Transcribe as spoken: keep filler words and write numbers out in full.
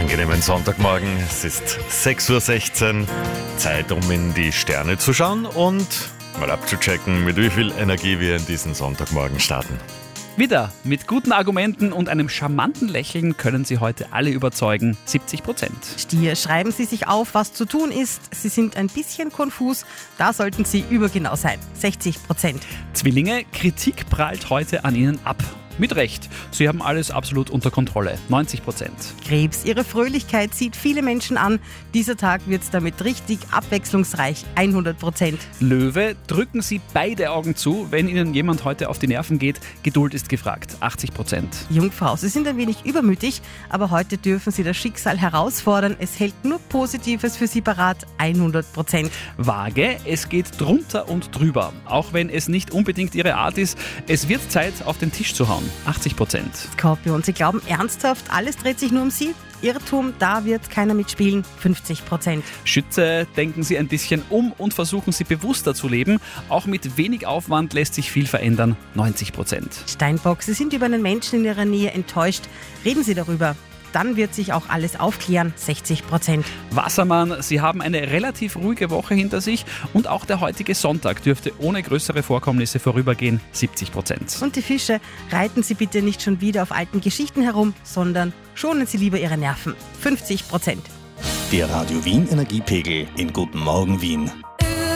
angenehmen Sonntagmorgen. Es ist sechs Uhr sechzehn, Zeit, um in die Sterne zu schauen und mal abzuchecken, mit wie viel Energie wir in diesen Sonntagmorgen starten. Wieder mit guten Argumenten und einem charmanten Lächeln können Sie heute alle überzeugen. siebzig Prozent. Stier, schreiben Sie sich auf, was zu tun ist. Sie sind ein bisschen konfus. Da sollten Sie übergenau sein. sechzig Prozent. Zwillinge, Kritik prallt heute an Ihnen ab. Mit Recht. Sie haben alles absolut unter Kontrolle. neunzig Prozent. Krebs, Ihre Fröhlichkeit zieht viele Menschen an. Dieser Tag wird damit richtig abwechslungsreich. hundert Prozent. Löwe, drücken Sie beide Augen zu, wenn Ihnen jemand heute auf die Nerven geht. Geduld ist gefragt. achtzig Prozent. Jungfrau, Sie sind ein wenig übermütig, aber heute dürfen Sie das Schicksal herausfordern. Es hält nur Positives für Sie parat. hundert Prozent. Waage, es geht drunter und drüber. Auch wenn es nicht unbedingt Ihre Art ist, es wird Zeit, auf den Tisch zu hauen. achtzig Prozent. Skorpion, Sie glauben ernsthaft, alles dreht sich nur um Sie? Irrtum, da wird keiner mitspielen. fünfzig Prozent. Schütze, denken Sie ein bisschen um und versuchen Sie bewusster zu leben. Auch mit wenig Aufwand lässt sich viel verändern. neunzig Prozent. Steinbock, Sie sind über einen Menschen in Ihrer Nähe enttäuscht. Reden Sie darüber. Dann wird sich auch alles aufklären. sechzig Prozent. Wassermann, Sie haben eine relativ ruhige Woche hinter sich und auch der heutige Sonntag dürfte ohne größere Vorkommnisse vorübergehen. siebzig Prozent. Und die Fische, reiten Sie bitte nicht schon wieder auf alten Geschichten herum, sondern schonen Sie lieber Ihre Nerven. fünfzig Prozent. Der Radio Wien Energiepegel in Guten Morgen Wien.